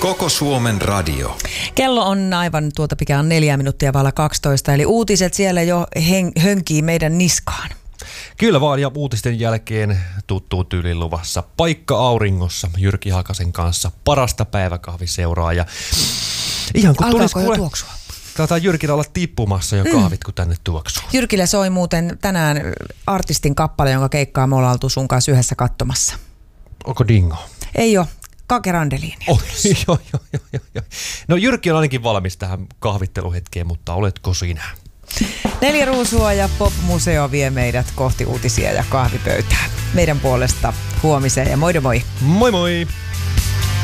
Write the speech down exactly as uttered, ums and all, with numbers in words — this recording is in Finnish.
Koko Suomen radio. Kello on aivan tuota pikään neljä minuuttia vailla kaksitoista, eli uutiset siellä jo hen- hönkii meidän niskaan. Kyllä vaan, ja uutisten jälkeen tuttuu tyylin luvassa Paikka auringossa Jyrki Hakasen kanssa parasta päiväkahviseuraa. Ja ihan kun alkaako jo tuoksua? Taitaa Jyrkillä olla tippumassa jo kahvit, mm. kun tänne tuoksuu. Jyrkille soi muuten tänään artistin kappale, jonka keikkaa me ollaan oltu sun kanssa yhdessä katsomassa. Onko Dingo? Ei ole. Kake Randeliini. Oh, joo, joo, joo, joo. No Jyrki on ainakin valmis tähän kahvitteluhetkeen, mutta oletko sinä? Neljä ruusua ja Pop-museo vie meidät kohti uutisia ja kahvipöytää. Meidän puolesta huomiseen ja moi moi. Moi moi!